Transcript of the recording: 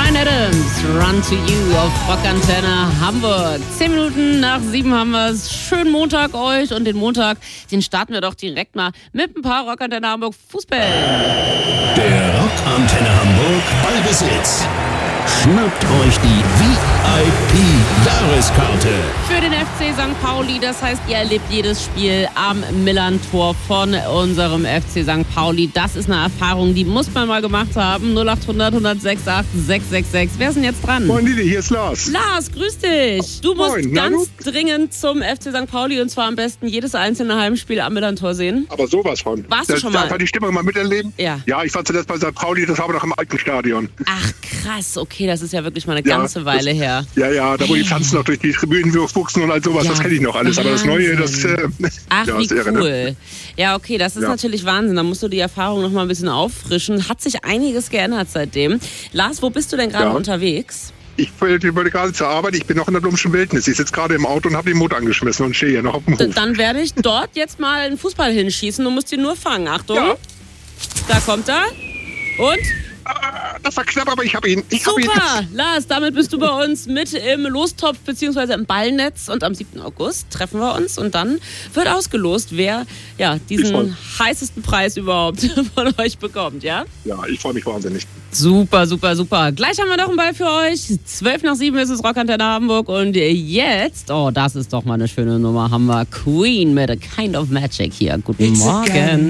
Bryan Adams, Run to You auf Rockantenne Hamburg. 10 Minuten nach 7 haben wir es. Schönen Montag euch und den Montag, den starten wir doch direkt mal mit ein paar Rockantenne Hamburg Fußball. Der Rockantenne Hamburg Ballbesitz. Schnappt euch die VIP-Jahreskarte. Für den FC St. Pauli, das heißt, ihr erlebt jedes Spiel am Millern-Tor von unserem FC St. Pauli. Das ist eine Erfahrung, die muss man mal gemacht haben. 0800 106 666. Wer ist denn jetzt dran? Moin Lili, hier ist Lars. Lars, grüß dich. Du musst Moin, ganz dringend zum FC St. Pauli und zwar am besten jedes einzelne Heimspiel am Millern-Tor sehen. Aber sowas von. Warst du schon mal? Darf man die Stimmung mal miterleben? Ja. Ja, ich war zuletzt bei St. Pauli, das war aber noch im alten Stadion. Ach krass, okay, das ist ja wirklich mal eine ganze Weile her. Ja, da wo die Pflanzen noch durch die Tribünen wuchsen und all sowas, Ja, das kenne ich noch alles. Aber das Neue, das Ach, ja, wie ist irre, ne? cool. Ja, okay, das ist natürlich Wahnsinn. Da musst du die Erfahrung noch mal ein bisschen auffrischen. Hat sich einiges geändert seitdem. Lars, wo bist du denn gerade unterwegs? Ich wollte gerade zur Arbeit, ich bin noch in der Blumschen Wildnis. Ich sitze gerade im Auto und habe den Motor angeschmissen und stehe hier noch auf dem Hof. Dann werde ich dort jetzt mal einen Fußball hinschießen. Du musst ihn nur fangen. Achtung. Ja. Da kommt er. Und? Das war knapp, aber ich habe ihn. Super, Lars, damit bist du bei uns mit im Lostopf bzw. im Ballnetz und am 7. August treffen wir uns und dann wird ausgelost, wer diesen heißesten Preis überhaupt von euch bekommt, ja? Ja, ich freue mich wahnsinnig. Super, super, super. Gleich haben wir noch einen Ball für euch. 12 nach 7 ist es Rockantenne Hamburg und jetzt, das ist doch mal eine schöne Nummer, haben wir Queen mit A Kind of Magic hier. Guten Morgen.